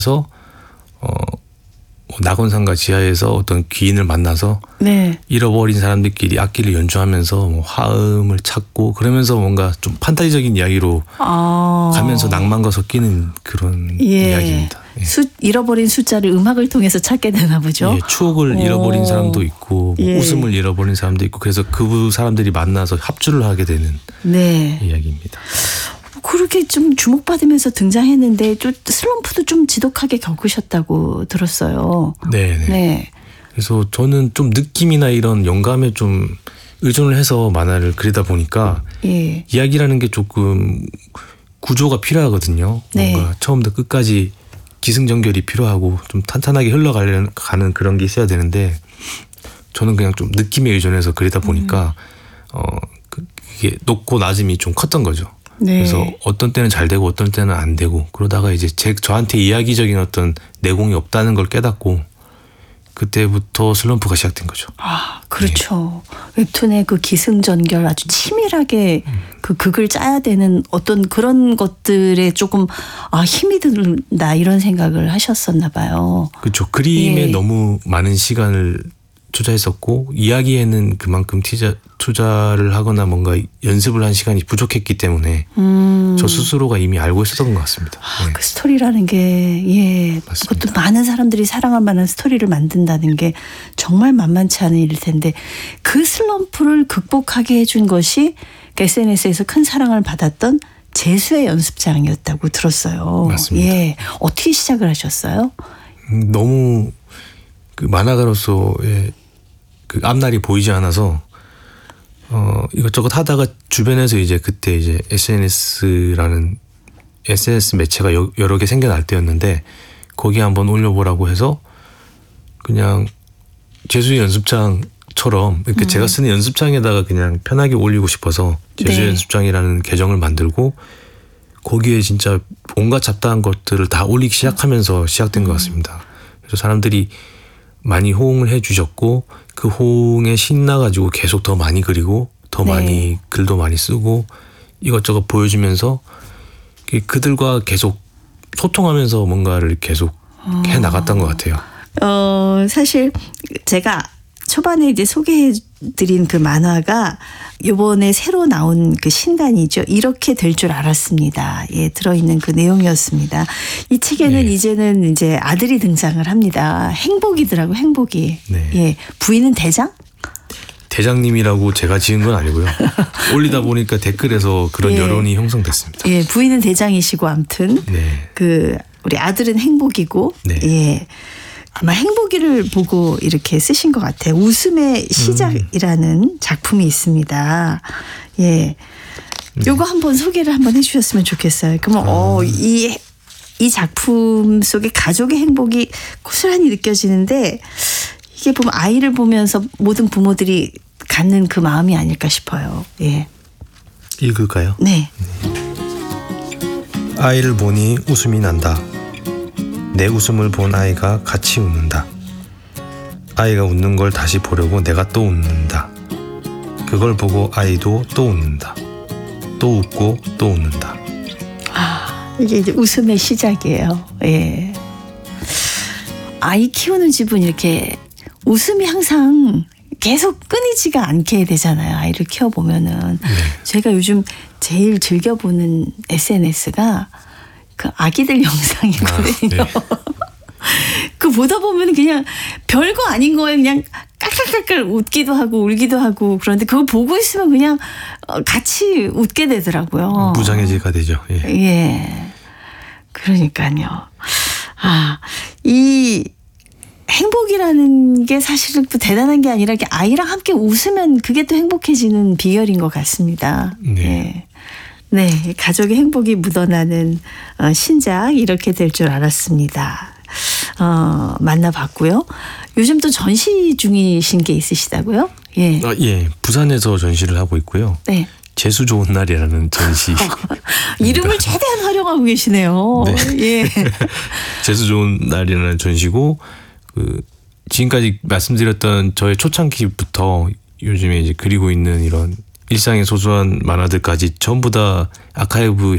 낙원상가 지하에서 어떤 귀인을 만나서 네. 잃어버린 사람들끼리 악기를 연주하면서 뭐 화음을 찾고 그러면서 뭔가 좀 판타지적인 이야기로 가면서 낭만과 섞이는 그런 이야기입니다. 예. 잃어버린 숫자를 음악을 통해서 찾게 되나 보죠. 예, 추억을 잃어버린 사람도 있고 뭐 웃음을 잃어버린 사람도 있고 그래서 그 사람들이 만나서 합주를 하게 되는 이야기입니다. 그렇게 좀 주목받으면서 등장했는데 좀 슬럼프도 좀 지독하게 겪으셨다고 들었어요. 네. 그래서 저는 좀 느낌이나 이런 영감에 좀 의존을 해서 만화를 그리다 보니까 이야기라는 게 조금 구조가 필요하거든요. 뭔가 처음부터 끝까지 기승전결이 필요하고 좀 탄탄하게 흘러가는 그런 게 있어야 되는데 저는 그냥 좀 느낌에 의존해서 그리다 보니까 그게 높고 낮음이 좀 컸던 거죠. 그래서 어떤 때는 잘 되고 어떤 때는 안 되고 그러다가 이제 저한테 이야기적인 어떤 내공이 없다는 걸 깨닫고 그때부터 슬럼프가 시작된 거죠. 그렇죠. 웹툰의 그 기승전결 아주 치밀하게 그 극을 짜야 되는 어떤 그런 것들에 조금 힘이 든다 이런 생각을 하셨었나 봐요. 그렇죠. 그림에 너무 많은 시간을 투자했었고 이야기에는 그만큼 투자를 하거나 뭔가 연습을 한 시간이 부족했기 때문에 저 스스로가 이미 알고 있었던 것 같습니다. 그 스토리라는 게 그것도 많은 사람들이 사랑할 만한 스토리를 만든다는 게 정말 만만치 않은 일일 텐데 그 슬럼프를 극복하게 해준 것이 SNS에서 큰 사랑을 받았던 재수의 연습장이었다고 들었어요. 맞습니다. 어떻게 시작을 하셨어요? 너무 그 만화가로서의 그 앞날이 보이지 않아서 이것저것 하다가 주변에서 이제 그때 이제 SNS라는 SNS 매체가 여러 개 생겨날 때였는데 거기에 한번 올려보라고 해서 그냥 재수의 연습장처럼 이렇게 제가 쓰는 연습장에다가 그냥 편하게 올리고 싶어서 재수의 연습장이라는 계정을 만들고 거기에 진짜 온갖 잡다한 것들을 다 올리기 시작하면서 시작된 것 같습니다. 그래서 사람들이 많이 호응을 해주셨고 그 호응에 신나가지고 계속 더 많이 그리고 더 많이 글도 많이 쓰고 이것저것 보여주면서 그들과 계속 소통하면서 뭔가를 계속 해나갔던 것 같아요. 사실 제가 초반에 이제 소개해드린 그 만화가 요번에 새로 나온 그 신간이죠. 이렇게 될 줄 알았습니다. 들어있는 그 내용이었습니다. 이 책에는 이제는 이제 아들이 등장을 합니다. 행복이더라고, 행복이. 부인은 대장? 대장님이라고 제가 지은 건 아니고요. 올리다 보니까 댓글에서 그런 여론이 형성됐습니다. 부인은 대장이시고 아무튼 그 우리 아들은 행복이고 아마 행복이를 보고 이렇게 쓰신 것 같아요. 웃음의 시작이라는 작품이 있습니다. 요거 한번 소개를 한번 해주셨으면 좋겠어요. 그러면 이 작품 속에 가족의 행복이 고스란히 느껴지는데 이게 보면 아이를 보면서 모든 부모들이 갖는 그 마음이 아닐까 싶어요. 읽을까요? 네. 아이를 보니 웃음이 난다. 내 웃음을 본 아이가 같이 웃는다. 아이가 웃는 걸 다시 보려고 내가 또 웃는다. 그걸 보고 아이도 또 웃는다. 또 웃고 또 웃는다. 이게 이제 웃음의 시작이에요. 아이 키우는 집은 이렇게 웃음이 항상 계속 끊이지가 않게 되잖아요. 아이를 키워보면은. 제가 요즘 제일 즐겨보는 SNS가 그 아기들 영상이거든요. 그 보다 보면 그냥 별거 아닌 거에 그냥 깔깔깔깔 웃기도 하고 울기도 하고 그런데 그걸 보고 있으면 그냥 같이 웃게 되더라고요. 무장해제가 되죠. 그러니까요. 이 행복이라는 게 사실은 또 대단한 게 아니라 아이랑 함께 웃으면 그게 또 행복해지는 비결인 것 같습니다. 가족의 행복이 묻어나는 신작 이렇게 될 줄 알았습니다. 만나봤고요. 요즘 또 전시 중이신 게 있으시다고요? 부산에서 전시를 하고 있고요. 재수 좋은 날이라는 전시. 이름을 최대한 활용하고 계시네요. 재수 좋은 날이라는 전시고 지금까지 말씀드렸던 저의 초창기부터 요즘에 이제 그리고 있는 이런 일상의 소소한 만화들까지 전부 다 아카이브